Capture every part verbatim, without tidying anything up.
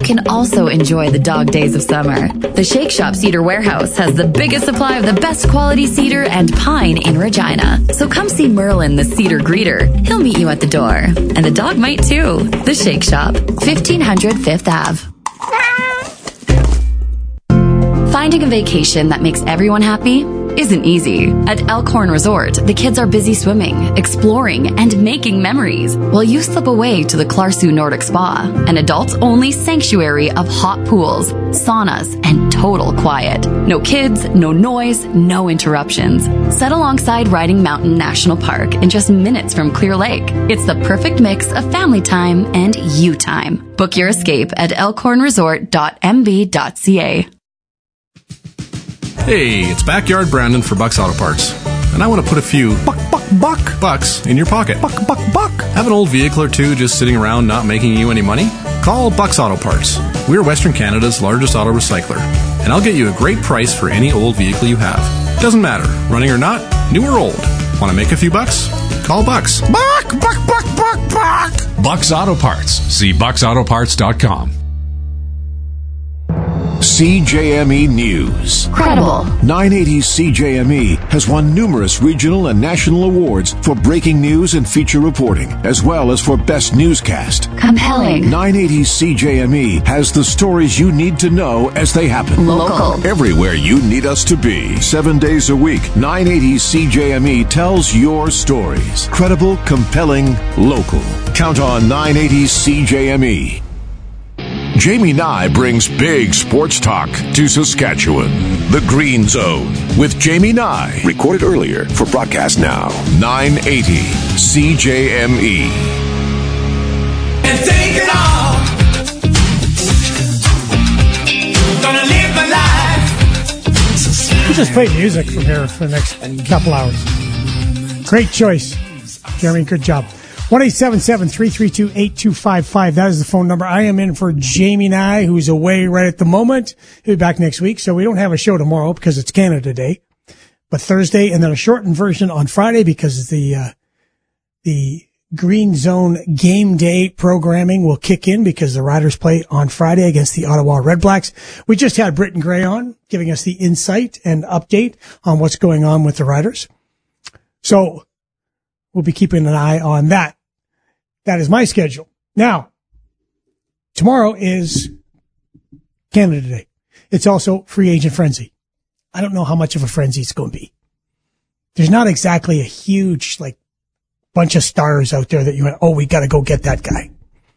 can also enjoy the dog days of summer. The Shake Shop Cedar Warehouse has the biggest supply of the best quality cedar and pine in Regina. So come see Merlin, the cedar greeter. He'll meet you at the door. And the dog might too. The Shake Shop, fifteen hundred Fifth Avenue. Finding a vacation that makes everyone happy isn't easy. At Elkhorn Resort, the kids are busy swimming, exploring, and making memories, while you slip away to the Clarsu Nordic Spa, an adults-only sanctuary of hot pools, saunas, and total quiet. No kids, no noise, no interruptions. Set alongside Riding Mountain National Park in just minutes from Clear Lake. It's the perfect mix of family time and you time. Book your escape at elkhorn resort dot m b dot c a. Hey, it's Backyard Brandon for Bucks Auto Parts. And I want to put a few buck, buck, buck bucks in your pocket. Buck, buck, buck. Have an old vehicle or two just sitting around not making you any money? Call Bucks Auto Parts. We're Western Canada's largest auto recycler. And I'll get you a great price for any old vehicle you have. Doesn't matter, running or not, new or old. Want to make a few bucks? Call Bucks. Buck, buck, buck, buck, buck. Bucks Auto Parts. See bucks auto parts dot com. C J M E News. Credible. nine eighty C J M E has won numerous regional and national awards for breaking news and feature reporting, as well as for best newscast. Compelling. nine eighty C J M E has the stories you need to know as they happen. Local. Everywhere you need us to be. Seven days a week, nine eighty C J M E tells your stories. Credible, compelling, local. Count on nine eighty C J M E. Jamie Nye brings big sports talk to Saskatchewan. The Green Zone with Jamie Nye. Recorded earlier for broadcast now. nine eighty C J M E. And take it all. Gonna live my life. We just play music from here for the next couple hours. Great choice, Jeremy. Good job. one eight seven seven, three three two, eight two five five. That is the phone number. I am in for Jamie Nye, who's away right at the moment. He'll be back next week. So we don't have a show tomorrow because it's Canada Day, but Thursday, and then a shortened version on Friday because the, uh, the Green Zone game day programming will kick in because the Riders play on Friday against the Ottawa Red Blacks. We just had Britton Gray on giving us the insight and update on what's going on with the Riders. So we'll be keeping an eye on that. That is my schedule. Now, tomorrow is Canada Day. It's also free agent frenzy. I don't know how much of a frenzy it's going to be. There's not exactly a huge, like, bunch of stars out there that you went, oh, we got to go get that guy.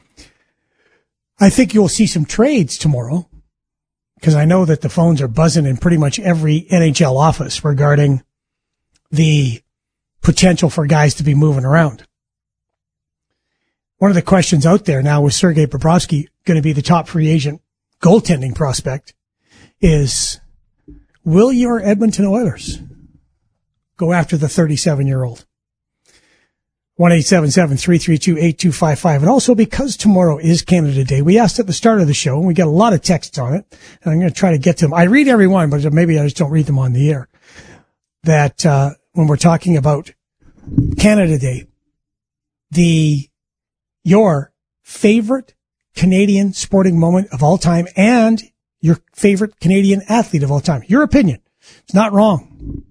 I think you'll see some trades tomorrow because I know that the phones are buzzing in pretty much every N H L office regarding the potential for guys to be moving around. One of the questions out there now with Sergei Bobrovsky going to be the top free agent goaltending prospect is, will your Edmonton Oilers go after the thirty-seven-year-old? one eight seven seven, three three two, eight two five five. And also because tomorrow is Canada Day, we asked at the start of the show, and we got a lot of texts on it, and I'm going to try to get to them. I read every one, but maybe I just don't read them on the air. That uh when we're talking about Canada Day, the your favorite Canadian sporting moment of all time and your favorite Canadian athlete of all time. Your opinion. It's not wrong.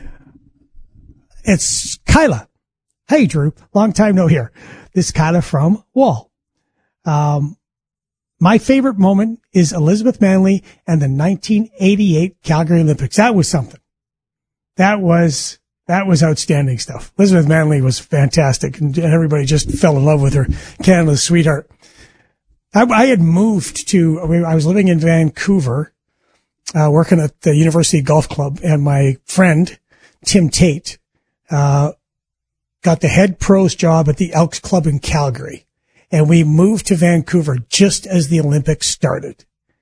It's Kyla. Hey, Drew. Long time no hear. This is Kyla from Wall. Um, my favorite moment is Elizabeth Manley and the nineteen eighty-eight Calgary Olympics. That was something. That was, that was outstanding stuff. Elizabeth Manley was fantastic, and everybody just fell in love with her. Canada's sweetheart. I, I had moved to, I was living in Vancouver, uh, working at the University Golf Club, and my friend, Tim Tate, uh, got the head pros job at the Elks Club in Calgary. And we moved to Vancouver just as the Olympics started.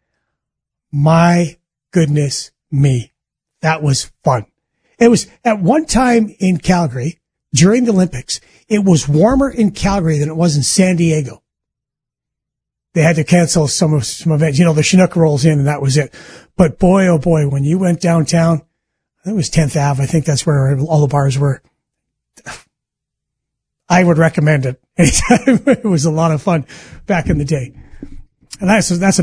My goodness me. That was fun. It was at one time in Calgary during the Olympics, it was warmer in Calgary than it was in San Diego. They had to cancel some of some events. You know, the Chinook rolls in and that was it. But boy, oh boy, when you went downtown, it was tenth Avenue. I think that's where all the bars were. I would recommend it. It was a lot of fun back in the day. And that's, that's